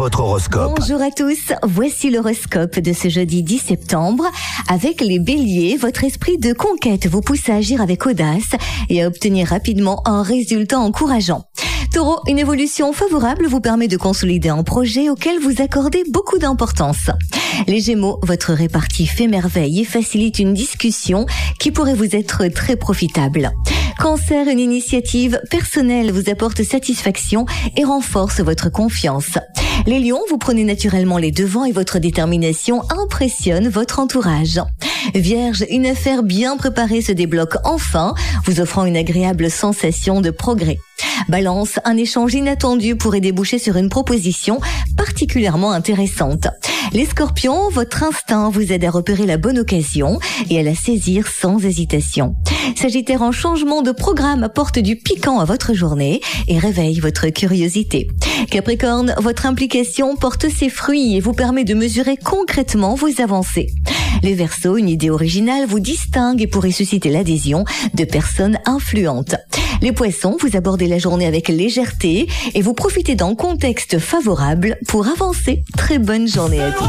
votre horoscope. Bonjour à tous, voici l'horoscope de ce jeudi 10 septembre. Avec les béliers, votre esprit de conquête vous pousse à agir avec audace et à obtenir rapidement un résultat encourageant. Taureau, une évolution favorable vous permet de consolider un projet auquel vous accordez beaucoup d'importance. Les Gémeaux, votre répartie fait merveille et facilite une discussion qui pourrait vous être très profitable. Cancer, une initiative personnelle vous apporte satisfaction et renforce votre confiance. Les Lions, vous prenez naturellement les devants et votre détermination impressionne votre entourage. Vierge, une affaire bien préparée se débloque enfin, vous offrant une agréable sensation de progrès. Balance, un échange inattendu pourrait déboucher sur une proposition particulièrement intéressante. Les Scorpions, votre instinct vous aide à repérer la bonne occasion et à la saisir sans hésitation. Sagittaire, un changement de programme apporte du piquant à votre journée et réveille votre curiosité. Capricorne, votre implication porte ses fruits et vous permet de mesurer concrètement vos avancées. Les Verseaux, une idée originale vous distingue et pourrait susciter l'adhésion de personnes influentes. Les Poissons, vous abordez la journée avec légèreté et vous profitez d'un contexte favorable pour avancer. Très bonne journée à tous.